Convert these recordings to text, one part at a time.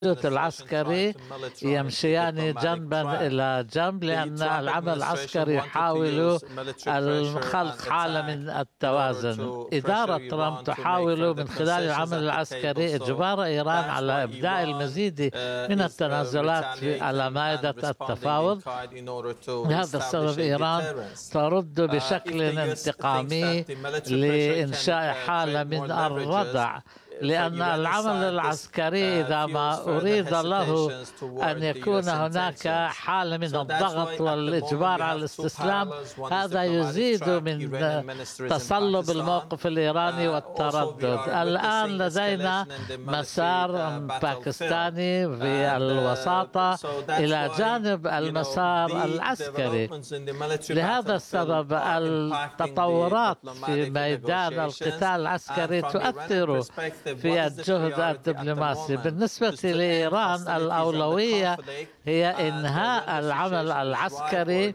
العسكري يمشيان جنبا إلى جنب، لأن العمل العسكري يحاول خلق حالة من التوازن. إدارة ترامب تحاول من خلال العمل العسكري إجبار إيران على إبداء المزيد من التنازلات على مائدة التفاوض. لهذا السبب إيران ترد بشكل انتقامي لإنشاء حالة من الردع، لأن العمل العسكري إذا ما أريد له أن يكون هناك حالة من الضغط والإجبار على الاستسلام، هذا يزيد من تصلب الموقف الإيراني والتردد. الآن لدينا مسار باكستاني في الوساطة إلى جانب المسار العسكري. لهذا السبب التطورات في ميدان القتال العسكري تؤثر في الجهد الدبلوماسي. بالنسبة لإيران الأولوية هي إنهاء العمل العسكري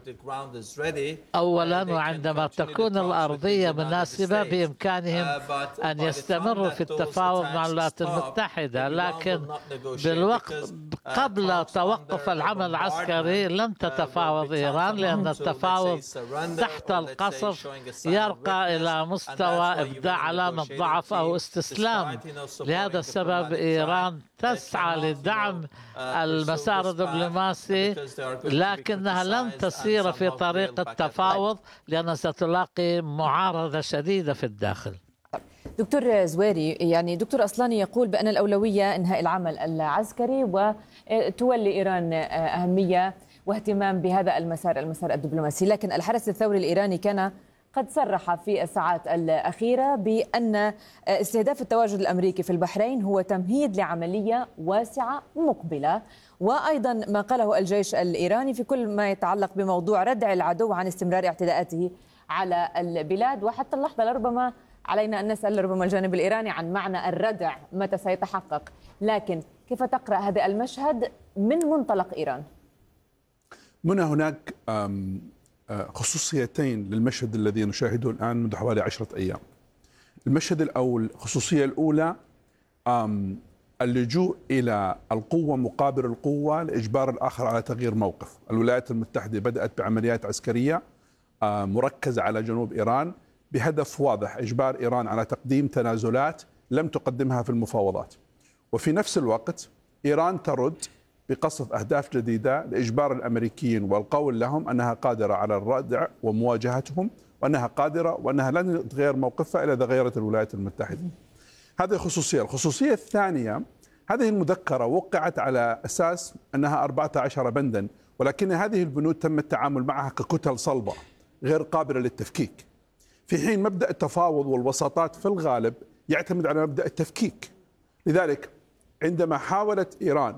أولا، وعندما تكون الأرضية مناسبة بإمكانهم أن يستمروا في التفاوض مع الولايات المتحدة، لكن بالوقت قبل توقف العمل العسكري لن تتفاوض إيران، لأن التفاوض تحت القصف يرقى إلى مستوى إبداء علامة ضعف أو استسلام. لهذا السبب إيران تسعى لدعم المسار الدبلوماسي، لكنها لن تسير في طريق التفاوض لأنها ستلاقي معارضة شديدة في الداخل. دكتور زويري، يعني دكتور أصلاني يقول بأن الأولوية إنهاء العمل العسكري، وتولي إيران أهمية واهتمام بهذا المسار الدبلوماسي، لكن الحرس الثوري الإيراني كان قد صرح في الساعات الأخيرة بأن استهداف التواجد الأمريكي في البحرين هو تمهيد لعملية واسعة مقبلة، وأيضا ما قاله الجيش الإيراني في كل ما يتعلق بموضوع ردع العدو عن استمرار اعتداءاته على البلاد. وحتى اللحظة لربما علينا أن نسأل ربما الجانب الإيراني عن معنى الردع متى سيتحقق، لكن كيف تقرأ هذا المشهد من منطلق إيران؟ هناك خصوصيتين للمشهد الذي نشاهده الآن منذ حوالي 10 أيام. المشهد الأول، الخصوصية الأولى، اللجوء إلى القوة مقابل القوة لإجبار الآخر على تغيير موقف. الولايات المتحدة بدأت بعمليات عسكرية مركزة على جنوب إيران بهدف واضح، إجبار إيران على تقديم تنازلات لم تقدمها في المفاوضات. وفي نفس الوقت إيران ترد بقصف أهداف جديدة لإجبار الأمريكيين والقول لهم أنها قادرة على الردع ومواجهتهم، وأنها قادرة وأنها لن تغير موقفها إلا إذا غيرت الولايات المتحدة. هذه خصوصية. الخصوصية الثانية، هذه المذكرة وقعت على أساس أنها 14 بندا، ولكن هذه البنود تم التعامل معها ككتل صلبة غير قابلة للتفكيك، في حين مبدأ التفاوض والوساطات في الغالب يعتمد على مبدأ التفكيك. لذلك عندما حاولت إيران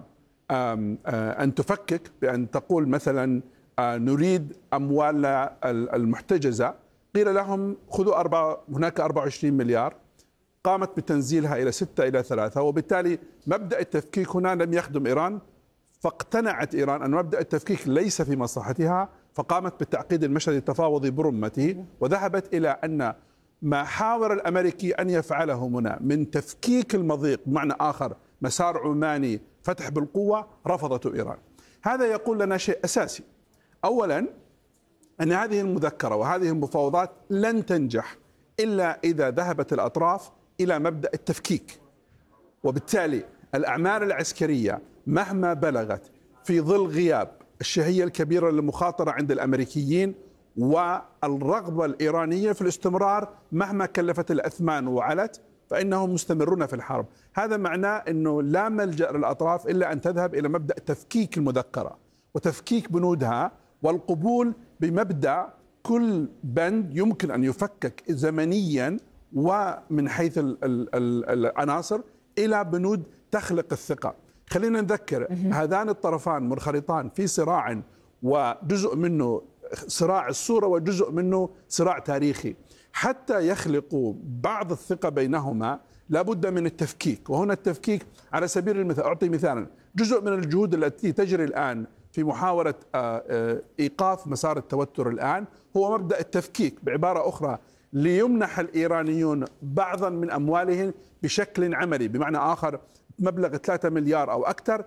أن تفكك بأن تقول مثلا نريد أموالنا المحتجزة، قيل لهم خذوا هناك 24 مليار، قامت بتنزيلها إلى 6 إلى 3، وبالتالي مبدأ التفكيك هنا لم يخدم إيران، فاقتنعت إيران أن مبدأ التفكيك ليس في مصلحتها، فقامت بتعقيد المشهد التفاوضي برمته، وذهبت إلى أن ما حاول الأمريكي أن يفعله هنا من تفكيك المضيق، بمعنى آخر مسار عماني فتح بالقوة، رفضته إيران. هذا يقول لنا شيء أساسي. أولا، أن هذه المذكرة وهذه المفاوضات لن تنجح إلا إذا ذهبت الأطراف إلى مبدأ التفكيك، وبالتالي الأعمال العسكرية مهما بلغت في ظل غياب الشهية الكبيرة للمخاطرة عند الأمريكيين والرغبة الإيرانية في الاستمرار مهما كلفت الأثمان وعلت، فإنهم مستمرون في الحرب. هذا معناه أنه لا ملجأ للأطراف إلا أن تذهب إلى مبدأ تفكيك المذكرة وتفكيك بنودها، والقبول بمبدأ كل بند يمكن أن يفكك زمنيا ومن حيث العناصر إلى بنود تخلق الثقة. خلينا نذكر، هذان الطرفان منخرطان في صراع، وجزء منه صراع الصورة وجزء منه صراع تاريخي. حتى يخلقوا بعض الثقة بينهما لابد من التفكيك، وهنا التفكيك على سبيل المثال، أعطي مثالا، جزء من الجهود التي تجري الآن في محاولة إيقاف مسار التوتر الآن هو مبدأ التفكيك. بعبارة أخرى، ليمنح الإيرانيون بعضا من أموالهم بشكل عملي، بمعنى آخر مبلغ 3 مليار أو أكثر